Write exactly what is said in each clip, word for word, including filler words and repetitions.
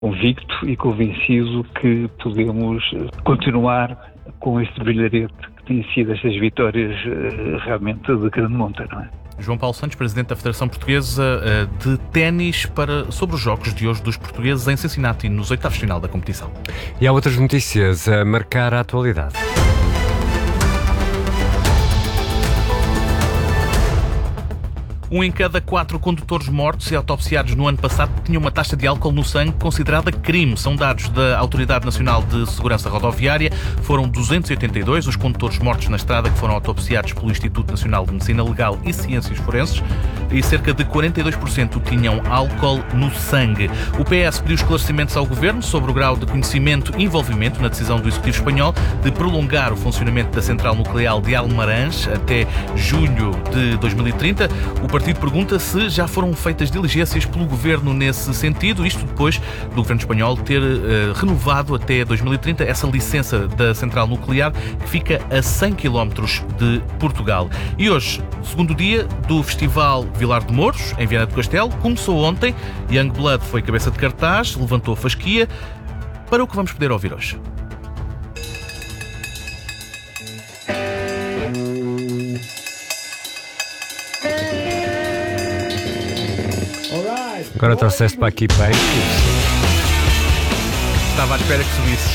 convicto e convencido que podemos continuar com este brilharete que têm sido estas vitórias realmente de grande monta, não é? João Paulo Santos, Presidente da Federação Portuguesa de Ténis, para, sobre os jogos de hoje dos portugueses em Cincinnati, nos oitavos de final da competição. E há outras notícias a marcar a atualidade. Um em cada quatro condutores mortos e autopsiados no ano passado tinham uma taxa de álcool no sangue considerada crime. São dados da Autoridade Nacional de Segurança Rodoviária. Foram duzentos e oitenta e dois os condutores mortos na estrada que foram autopsiados pelo Instituto Nacional de Medicina Legal e Ciências Forenses e cerca de quarenta e dois por cento tinham álcool no sangue. O P S pediu esclarecimentos ao Governo sobre o grau de conhecimento e envolvimento na decisão do Executivo espanhol de prolongar o funcionamento da central nuclear de Almarães até julho de dois mil e trinta. O O partido pergunta se já foram feitas diligências pelo Governo nesse sentido, isto depois do Governo espanhol ter uh, renovado até dois mil e trinta essa licença da central nuclear que fica a cem quilómetros de Portugal. E hoje, segundo dia do Festival Vilar de Mouros, em Viana do Castelo, começou ontem. Youngblood foi cabeça de cartaz, levantou a fasquia. Para o que vamos poder ouvir hoje? Agora trouxeste para aqui peixes. Estava à espera que subisses.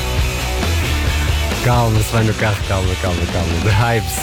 Calma, se vai no carro, calma, calma, calma. The Hives.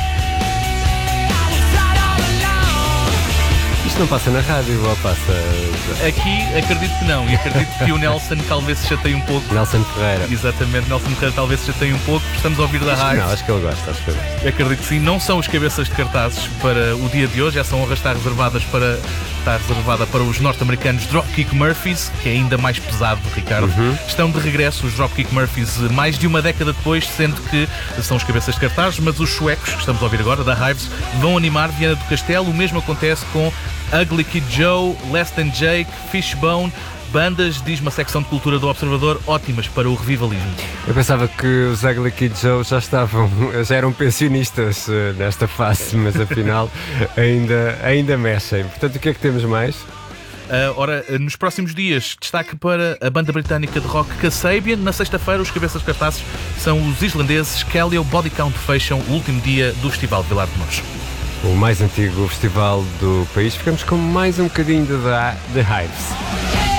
Isto não passa na rádio, ou passa... Aqui acredito que não, e acredito que o Nelson talvez se chateie um pouco. Nelson Ferreira. Exatamente, Nelson Ferreira talvez se chateie um pouco. Estamos a ouvir da rádio. Não, acho que ele gosta, acho que ele gosta. Acredito que sim. Não são os cabeças de cartazes para o dia de hoje. Essa honra está reservadas para, está reservada para os norte-americanos Dropkick Murphys, que é ainda mais pesado, Ricardo. Uhum. Estão de regresso os Dropkick Murphys mais de uma década depois, sendo que são os cabeças de cartazes, mas os suecos, que estamos a ouvir agora, da Hives, vão animar Viana do Castelo. O mesmo acontece com Ugly Kid Joe, Less Than Jake, Fishbone, bandas, diz uma secção de cultura do Observador, ótimas para o revivalismo. Eu pensava que os Ugly Kid Joe já estavam, já eram pensionistas uh, nesta fase, mas afinal ainda, ainda mexem. Portanto, o que é que temos mais? Uh, ora, nos próximos dias, destaque para a banda britânica de rock Kasabian. Na sexta-feira, os cabeças de cartazes são os islandeses Kellyo Body Count fecham o último dia do Festival de Vilar de Mouros. O mais antigo festival do país. Ficamos com mais um bocadinho de The Hives.